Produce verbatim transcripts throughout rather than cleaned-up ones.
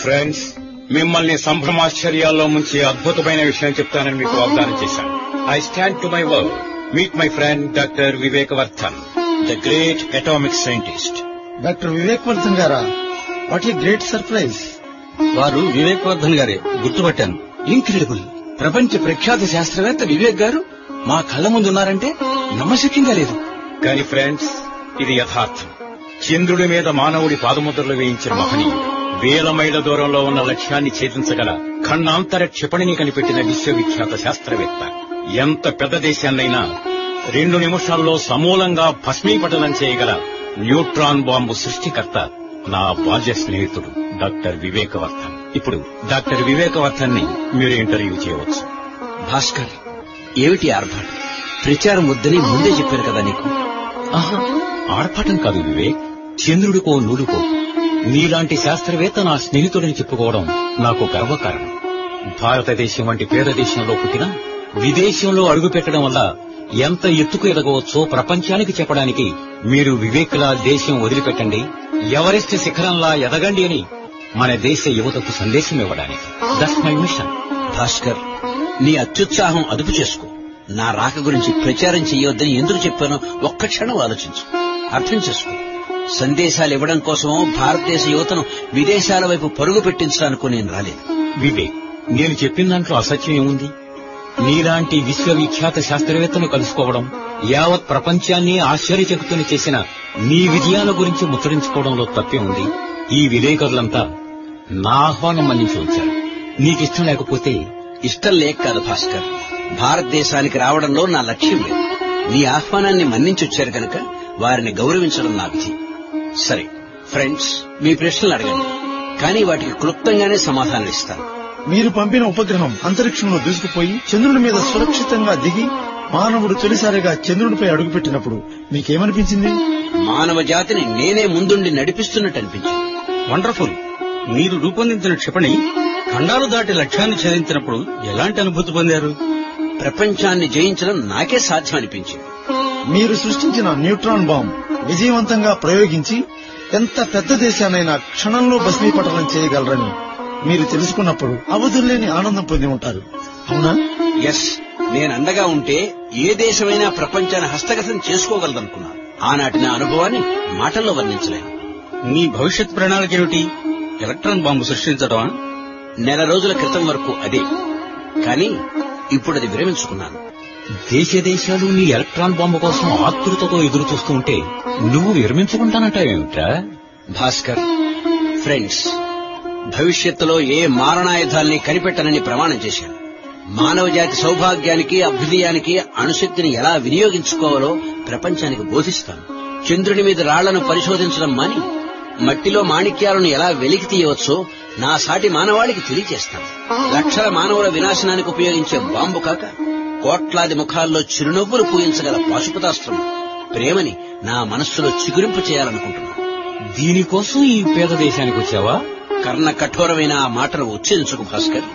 Friends, మిమ్మల్ని సంభ్రమాశ్చర్యాల్లో ముంచే అద్భుతమైన విషయం చెప్తానని మీకు వాగ్దానం చేశాను. I stand to my word. Meet my friend doctor Vivekavardhan, the great atomic scientist. Doctor Vivekavardhan గారా? What a great surprise. వారు వివేకవర్ధన్ గారే, గుర్తుపట్టాను. ఇంక్రెడిబుల్. ప్రపంచ ప్రఖ్యాత శాస్త్రవేత్త వివేక్ గారు మా కళ్ళ ముందున్నారంటే నమ్మశక్యంగా లేదు. కానీ ఫ్రెండ్స్, ఇది యథార్థం. చంద్రుడి మీద మానవుడి పాదముద్రలు వేయించిన మహనీయుడు, వేల మైళ్ల దూరంలో ఉన్న లక్ష్యాన్ని ఛేదించగల ఖండాంతర క్షిపణిని కనిపెట్టిన విశ్వవిఖ్యాత శాస్త్రవేత్త, ఎంత పెద్ద దేశాన్నైనా రెండు నిమిషాల్లో సమూలంగా భస్మీపటనం చేయగల న్యూట్రాన్ బాంబు సృష్టికర్త, నా బాల్య స్నేహితుడు డాక్టర్ వివేకవర్ధన్. ఇప్పుడు డాక్టర్ వివేకవర్ధన్ ని మీరు ఇంటర్వ్యూ చేయవచ్చు. భాస్కర్, ఏమిటి ఆర్భాటం? ప్రచారం వద్దని ముందే చెప్పారు కదా నీకు. ఆహా, ఆర్భాటం కాదు వివేక్, చంద్రుడికో నూలుకో నీలాంటి శాస్త్రవేత్త నా స్నేహితుడని చెప్పుకోవడం నాకు గర్వకారణం. భారతదేశం వంటి పేద దేశంలో పుట్టినా విదేశంలో అడుగుపెట్టడం వల్ల ఎంత ఎత్తుకు ఎదగవచ్చో ప్రపంచానికి చెప్పడానికి మీరు వివేక్లా దేశం వదిలిపెట్టండి, ఎవరెస్ట్ శిఖరంలా ఎదగండి అని మన దేశ యువతకు సందేశం ఇవ్వడానికి. That's my mission. భాస్కర్, నీ అత్యుత్సాహం అదుపు చేసుకో. నా రాక గురించి ప్రచారం చెయ్యొద్దని ఎందుకు చెప్పానో ఒక్క క్షణం ఆలోచించు, అర్థం చేసుకో. సందేశాలు ఇవ్వడం కోసం భారతదేశ యువతను విదేశాల వైపు పరుగు పెట్టించడానికి నేను రాలేదు. వివేక్, నేను చెప్పిన దాంట్లో అసత్యం ఏముంది? నీలాంటి విశ్వవిఖ్యాత శాస్త్రవేత్తను కలుసుకోవడం, యావత్ ప్రపంచాన్ని ఆశ్చర్యచకితులు చేసిన నీ విజయాల గురించి ముచ్చరించుకోవడంలో తప్పే ఉంది. ఈ విలేకరులంతా నా ఆహ్వానం మన్నించి వచ్చారు. నీకిష్టం లేకపోతే? ఇష్టం లేక కాదు భాస్కర్, భారతదేశానికి రావడంలో నా లక్ష్యం లేదు. నీ ఆహ్వానాన్ని మన్నించొచ్చారు కనుక వారిని గౌరవించడం నా విధి. సరే ఫ్రెండ్స్, మీ ప్రశ్నలు అడగండి, కానీ వాటికి క్లుప్తంగానే సమాధానం ఇస్తాను. మీరు పంపిన ఉపగ్రహం అంతరిక్షంలో దూసుకుపోయి చంద్రుడి మీద సురక్షితంగా దిగి మానవుడు తొలిసారిగా చంద్రుడిపై అడుగుపెట్టినప్పుడు మీకేమనిపించింది? మానవ జాతిని నేనే ముందుండి నడిపిస్తున్నట్టు అనిపించింది. వండర్ఫుల్. మీరు రూపొందించిన క్షిపణి ఖండాలు దాటి లక్ష్యాన్ని ఛేదించినప్పుడు ఎలాంటి అనుభూతి పొందారు? ప్రపంచాన్ని జయించడం నాకే సాధ్యం అనిపించింది. మీరు సృష్టించిన న్యూట్రాన్ బాంబ్ విజయవంతంగా ప్రయోగించి ఎంత పెద్ద దేశానైనా క్షణంలో భస్మీపటనం చేయగలరని మీరు తెలుసుకున్నప్పుడు అవధుల్లేని ఆనందం పొంది ఉంటారు, అవునా? ఎస్, నేను అండగా ఉంటే ఏ దేశమైనా ప్రపంచాన్ని హస్తగతం చేసుకోగలదనుకున్నాను. ఆనాటి నా అనుభవాన్ని మాటల్లో వర్ణించలేను. మీ భవిష్యత్ ప్రణాళిక ఏమిటి? Electron bomb సృష్టించడమా? నెల రోజుల క్రితం వరకు అదే, కానీ ఇప్పుడు అది విరమించుకున్నాను. దేశ దేశాలు నీ ఎలక్ట్రాన్ బాంబు కోసం ఆతృతతో ఎదురు చూస్తూ ఉంటే నువ్వు విరమించుకుంటానంటావేమిట్రా? భాస్కర్, ఫ్రెండ్స్, భవిష్యత్తులో ఏ మారణాయుధాల్ని కనిపెట్టనని ప్రమాణం చేశాను. మానవ జాతి సౌభాగ్యానికి అభ్యుదయానికి అణుశక్తిని ఎలా వినియోగించుకోవాలో ప్రపంచానికి బోధిస్తాను. చంద్రుని మీద రాళ్లను పరిశోధించడం మాని మట్టిలో మాణిక్యాలను ఎలా వెలికి తీయవచ్చో నా సాటి మానవాళికి తెలియజేస్తాను. లక్షల మానవుల వినాశనానికి ఉపయోగించే బాంబు కాక కోట్లాది ముఖాల్లో చిరునవ్వులు పూయించగల పాశుపతాస్త్రం ప్రేమని నా మనస్సులో చిగురింపు చేయాలనుకుంటున్నాను. దీనికోసం ఈ పేద దేశానికి వచ్చావా? కర్ణ కఠోరమైన ఆ మాటను ఉచ్చరించుకు భాస్కర్.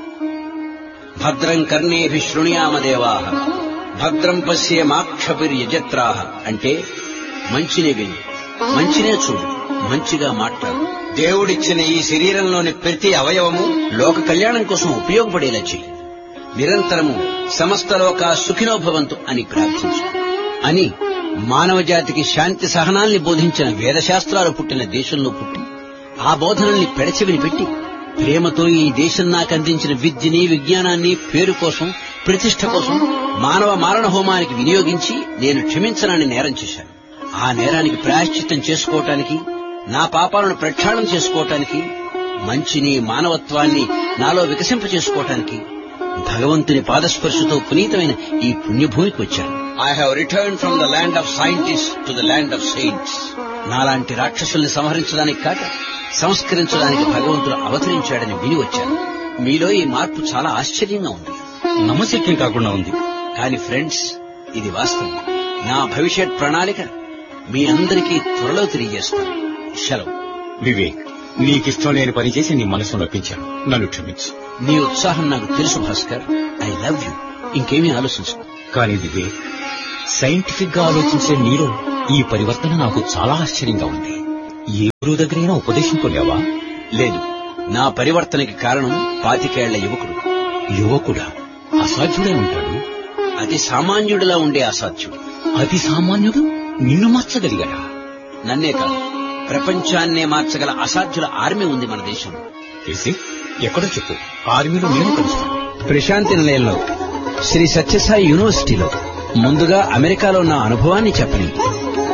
భద్రం కర్ణేభి శృణుయామ దేవాః భద్రం పశ్యేమాక్షభిర్యజత్రాః అంటే మంచినే విని, మంచినే చూడు, మంచిగా మాట్లాడు. దేవుడిచ్చిన ఈ శరీరంలోని ప్రతి అవయవము లోక కళ్యాణం కోసం ఉపయోగపడేలా చెయ్యి. నిరంతరము సమస్త లోక సుఖినోభవంతు అని ప్రార్థించు అని మానవ జాతికి శాంతి సహనాల్ని బోధించిన వేదశాస్త్రాలు పుట్టిన దేశంలో పుట్టి ఆ బోధనల్ని పెడచెవిని పెట్టి ప్రేమతో ఈ దేశం నాకు అందించిన విద్యని, విజ్ఞానాన్ని పేరు కోసం, ప్రతిష్ట కోసం మానవ మారణ హోమానికి వినియోగించి నేను క్షమించనని నేరం చేశాను. ఆ నేరానికి ప్రాయశ్చిత్తం చేసుకోవటానికి, నా పాపాలను ప్రక్షాళన చేసుకోవటానికి, మంచిని, మానవత్వాన్ని నాలో వికసింప చేసుకోవటానికి భగవంతుని పాదస్పర్శతో పునీతమైన ఈ పుణ్యభూమికి వచ్చాను. I have return from the land of scientist to the land of saints. నాలాంటి రాక్షసుల్ని సంహరించడానికి కాక సంస్కరించడానికి భగవంతుడు అవతరించాడని విని వచ్చాను. మీలో ఈ మార్పు చాలా ఆశ్చర్యంగా ఉంది, నమ్మశక్యం కాకుండా ఉంది. కానీ ఫ్రెండ్స్, ఇది వాస్తవం. నా భవిష్యత్ ప్రణాళిక మీ అందరికీ త్వరలో తెలియజేస్తాను. సెలవు. వివేక్, నీకిష్టం లేని పని చేసి నీ మనసు నొప్పించాను, నన్ను క్షమించు. నీ ఉత్సాహం నాకు తెలుసు భాస్కర్. I love you. ఇంకేమీ ఆలోచించు. కానీ వివేక్, సైంటిఫిక్ గా ఆలోచించే నీలో ఈ పరివర్తన నాకు చాలా ఆశ్చర్యంగా ఉంది. ఏ గురువు దగ్గరైనా ఉపదేశం పొందావా? లేదు, నా పరివర్తనకి కారణం పాతికేళ్ల యువకుడు. యువకుడా? అసాధ్యుడే ఉంటాడు. అతి సామాన్యుడిలా ఉండే అసాధ్యుడు. అతి సామాన్యుడు నిన్ను మార్చగలిగాడా? నన్నే కాదు, ప్రపంచాన్నే మార్చగల అసాధ్యుల ఆర్మీ ఉంది మన దేశంలో. ఏసి, ఎక్కడో చెప్పు, ఆర్మీలో నేను కలుస్తాను. ప్రశాంతి నిలయంలో, శ్రీ సత్యసాయి యూనివర్సిటీలో. ముందుగా అమెరికాలో ఉన్న అనుభవాన్ని చెప్పని